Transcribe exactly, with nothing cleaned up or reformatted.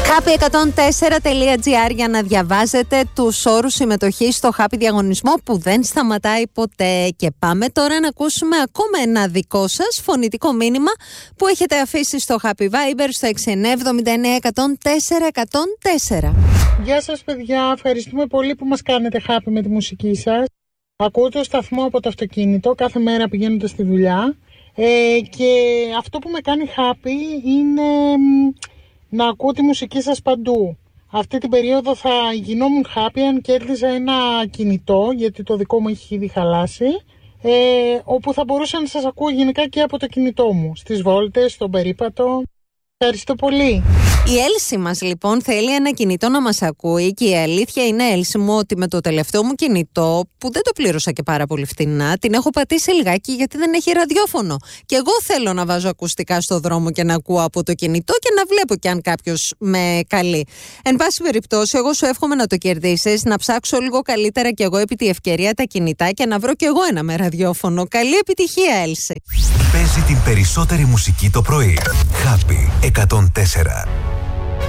Happy εκατόν τέσσερα τελεία τζι άρ για να διαβάζετε τους όρους συμμετοχής στο Happy διαγωνισμό που δεν σταματάει ποτέ. Και πάμε τώρα να ακούσουμε ακόμα ένα δικό σας φωνητικό μήνυμα που έχετε αφήσει στο Happy Viber στο έξι εννιά εβδομήντα εννέα εκατόν τέσσερα εκατόν τέσσερα. Γεια σας παιδιά, ευχαριστούμε πολύ που μας κάνετε happy με τη μουσική σας. Ακούω το σταθμό από το αυτοκίνητο κάθε μέρα πηγαίνοντας στη δουλειά ε, και αυτό που με κάνει happy είναι να ακούω τη μουσική σας παντού. Αυτή την περίοδο θα γινόμουν happy αν κέρδιζα ένα κινητό, γιατί το δικό μου έχει ήδη χαλάσει, ε, όπου θα μπορούσα να σας ακούω γενικά και από το κινητό μου, στις βόλτες, στον περίπατο. Ευχαριστώ πολύ. Η Έλση μας λοιπόν θέλει ένα κινητό να μας ακούει και η αλήθεια είναι, Έλση μου, ότι με το τελευταίο μου κινητό, που δεν το πλήρωσα και πάρα πολύ φτηνά, την έχω πατήσει λιγάκι γιατί δεν έχει ραδιόφωνο. Και εγώ θέλω να βάζω ακουστικά στο δρόμο και να ακούω από το κινητό και να βλέπω και αν κάποιος με καλεί. Εν πάση περιπτώσει, εγώ σου εύχομαι να το κερδίσεις, να ψάξω λίγο καλύτερα κι εγώ επί τη ευκαιρία τα κινητά και να βρω κι εγώ ένα με ραδιόφωνο. Καλή επιτυχία, Έλση. Παίζει την περισσότερη μουσική το πρωί. Happy εκατόν τέσσερα.